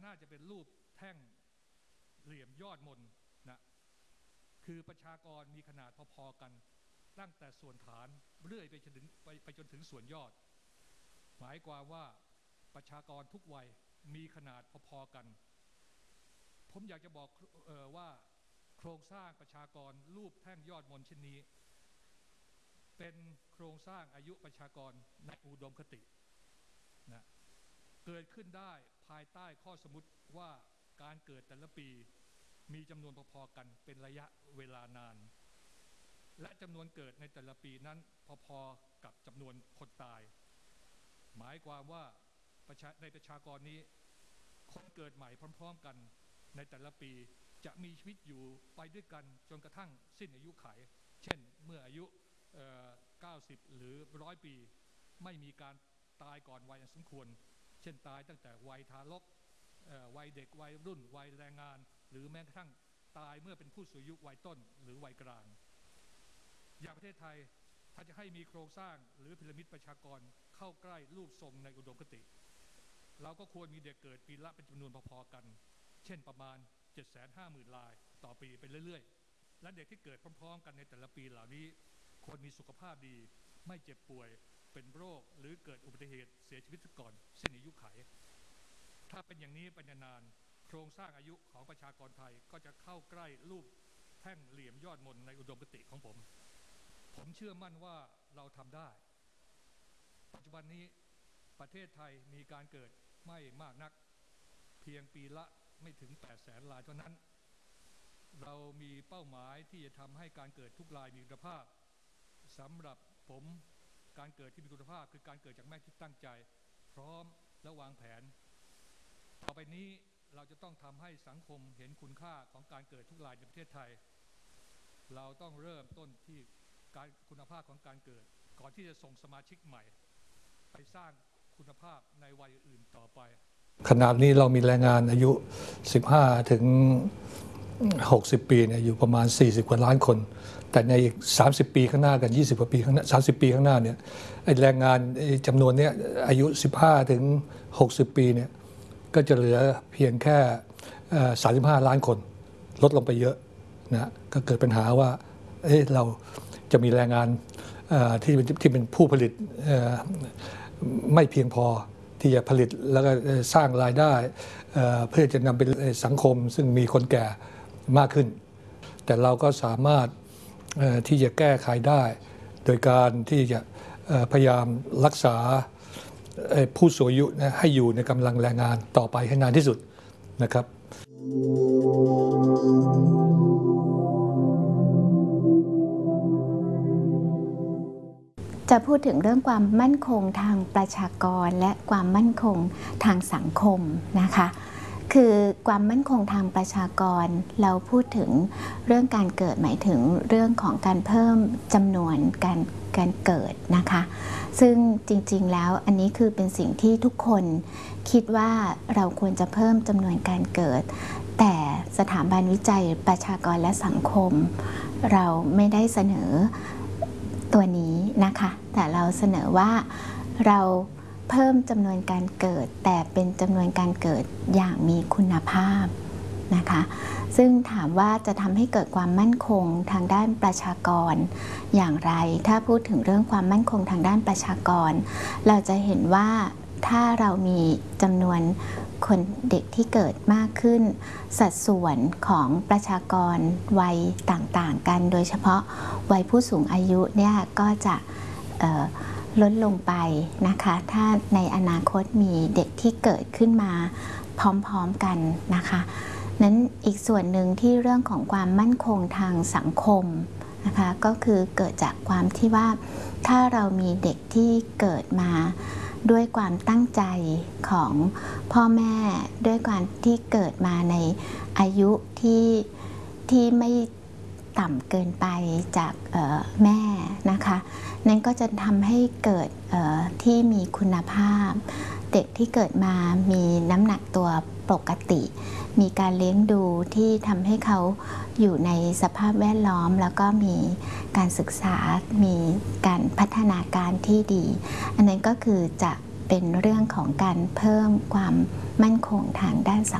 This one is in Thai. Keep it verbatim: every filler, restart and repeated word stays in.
น่าจะเป็นรูปแท่งเหลี่ยมยอดมนนะคือประชากรมีขนาดพอๆกันตั้งแต่ส่วนฐานเรื่อยไปจนถึงไปไปจนถึงส่วนยอดหมายความว่าประชากรทุกวัยมีขนาดพอๆกันผมอยากจะบอกเอ่อว่าโครงสร้างประชากรรูปแท่งยอดมนเช่นนี้เป็นโครงสร้างอายุประชากรในอุดมคตินะเกิดขึ้นได้ภายใต้ข้อสมมติว่าการเกิดแต่ละปีมีจำนวนพอๆกันเป็นระยะเวลานานและจำนวนเกิดในแต่ละปีนั้นพอๆกับจำนวนคนตายหมายความว่าในประชากรนี้คนเกิดใหม่พร้อมๆกันในแต่ละปีจะมีชีวิตอยู่ไปด้วยกันจนกระทั่งสิ้นอายุขัยเช่นเมื่ออายุเก้าสิบหรือร้อยปีไม่มีการตายก่อนวัยอันสมควรเช่นตายตั้งแต่วัยทารกวัยเด็กวัยรุ่นวัยแรงงานหรือแม้กระทั่งตายเมื่อเป็นผู้สูงอายุวัยต้นหรือวัยกลางอย่างประเทศไทยถ้าจะให้มีโครงสร้างหรือพีระมิดประชากรเข้าใกล้รูปทรงในอุดมคติเราก็ควรมีเด็กเกิดปีละเป็นจำนวนพอๆกันเช่นประมาณ เจ็ดแสนห้าหมื่น รายต่อปีไปเรื่อยๆและเด็กที่เกิดพร้อมๆกันในแต่ละปีเหล่านี้ควรมีสุขภาพดีไม่เจ็บป่วยเป็นโรคหรือเกิดอุบัติเหตุเสียชีวิตก่อนสิ้นอายุขัยถ้าเป็นอย่างนี้ไปนานๆโครงสร้างอายุของประชากรไทยก็จะเข้าใกล้รูปแท่งเหลี่ยมยอดมนในอุดมคติของผมผมเชื่อมั่นว่าเราทำได้ปัจจุบันนี้ประเทศไทยมีการเกิดไม่มากนักเพียงปีละไม่ถึงแปดแสนรายเท่านั้นเรามีเป้าหมายที่จะทำให้การเกิดทุกรายมีคุณภาพสำหรับผมการเกิดที่มีคุณภาพคือการเกิดจากแม่ที่ตั้งใจพร้อมและวางแผนต่อไปนี้เราจะต้องทำให้สังคมเห็นคุณค่าของการเกิดทุกรายในประเทศไทยเราต้องเริ่มต้นที่การคุณภาพของการเกิดก่อนที่จะส่งสมาชิกใหม่ไปสร้างคุณภาพในวัยอื่นต่อไปขณะนี้เรามีแรงงานอายุสิบห้าถึงหกสิบปีเนี่ยอยู่ประมาณสี่สิบกว่าล้านคนแต่ในอีกสามสิบปีข้างหน้ากันยี่สิบกว่าปีข้างหน้าสามสิบปีข้างหน้าเนี่ยแรงงานจำนวนนี้อายุสิบห้าถึงหกสิบปีเนี่ยก็จะเหลือเพียงแค่สามสิบห้าล้านคนลดลงไปเยอะนะก็เกิดปัญหาว่าเอ้เราจะมีแรงงานที่เป็นที่เป็นผู้ผลิตไม่เพียงพอที่จะผลิตแล้วก็สร้างรายได้เพื่อจะนำเป็นสังคมซึ่งมีคนแก่มากขึ้นแต่เราก็สามารถที่จะแก้ไขได้โดยการที่จะพยายามรักษาผู้สูงอายุให้อยู่ในกำลังแรงงานต่อไปให้นานที่สุดนะครับจะพูดถึงเรื่องความมั่นคงทางประชากรและความมั่นคงทางสังคมนะคะคือความมั่นคงทางประชากรเราพูดถึงเรื่องการเกิดหมายถึงเรื่องของการเพิ่มจำนวนการการเกิดนะคะซึ่งจริงๆแล้วอันนี้คือเป็นสิ่งที่ทุกคนคิดว่าเราควรจะเพิ่มจำนวนการเกิดแต่สถาบันวิจัยประชากรและสังคมเราไม่ได้เสนอตัวนี้นะคะแต่เราเสนอว่าเราเพิ่มจำนวนการเกิดแต่เป็นจำนวนการเกิดอย่างมีคุณภาพนะคะซึ่งถามว่าจะทำให้เกิดความมั่นคงทางด้านประชากรอย่างไรถ้าพูดถึงเรื่องความมั่นคงทางด้านประชากรเราจะเห็นว่าถ้าเรามีจำนวนคนเด็กที่เกิดมากขึ้นสัดส่วนของประชากรวัยต่างๆกันโดยเฉพาะวัยผู้สูงอายุเนี่ยก็จะลดลงไปนะคะถ้าในอนาคตมีเด็กที่เกิดขึ้นมาพร้อมๆกันนะคะนั้นอีกส่วนหนึ่งที่เรื่องของความมั่นคงทางสังคมนะคะก็คือเกิดจากความที่ว่าถ้าเรามีเด็กที่เกิดมาด้วยความตั้งใจของพ่อแม่ด้วยความที่เกิดมาในอายุที่ที่ไม่ต่ำเกินไปจากแม่นะคะนั่นก็จะทำให้เกิดที่มีคุณภาพเด็กที่เกิดมามีน้ำหนักตัวปกติมีการเลี้ยงดูที่ทำให้เขาอยู่ในสภาพแวดล้อมแล้วก็มีการศึกษามีการพัฒนาการที่ดีอันนั้นก็คือจะเป็นเรื่องของการเพิ่มความมั่นคงทางด้านสัง